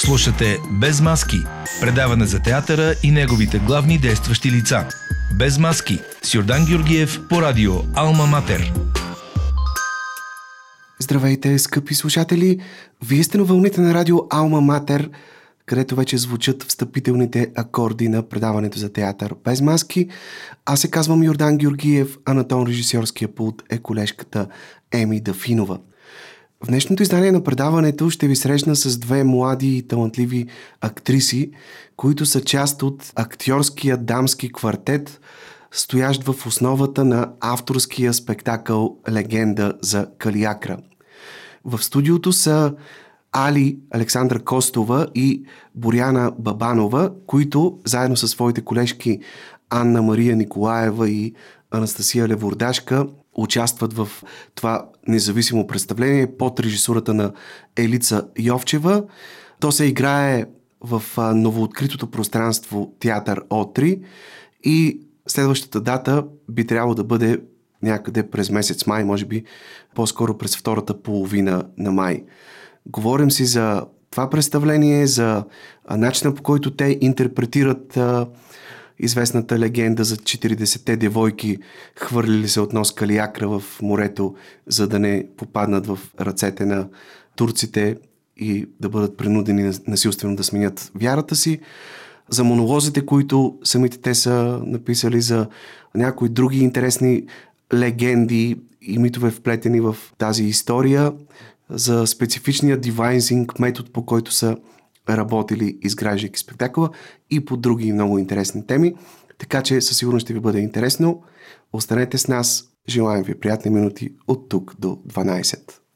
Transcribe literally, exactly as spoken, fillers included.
Слушате Без маски. Предаване за театъра и неговите главни действащи лица. Без маски с Йордан Георгиев по радио Алма Матер. Здравейте, скъпи слушатели! Вие сте на вълните на радио Алма Матер, където вече звучат встъпителните акорди на предаването за театър Без маски. Аз се казвам Йордан Георгиев, а на тон режисьорския пулт е колежката Еми Дафинова. В днешното издание на предаването ще ви срещна с две млади и талантливи актриси, които са част от актьорския дамски квартет, стоящ в основата на авторския спектакъл Легенда за Калиакра. В студиото са Али Александра Костова и Боряна Бабанова, които заедно със своите колежки Анна Мария Николаева и Анастасия Левордашка участват в това независимо представление под режисурата на Елица Йовчева. То се играе в новооткритото пространство Театър О3 и следващата дата би трябвало да бъде някъде през месец май, може би по-скоро през втората половина на май. Говорим си за това представление, за начина, по който те интерпретират а, известната легенда за четиридесетте девойки, хвърлили се от нос Калиакра в морето, за да не попаднат в ръцете на турците и да бъдат принудени насилствено да сменят вярата си. За монолозите, които самите те са написали, за някои други интересни легенди и митове вплетени в тази история, за специфичния дивайнзинг, метод, по който са работили, изграждайки спектакъла, и по други много интересни теми. Така че със сигурност ще ви бъде интересно. Останете с нас. Желаем ви приятни минути от тук до дванайсет.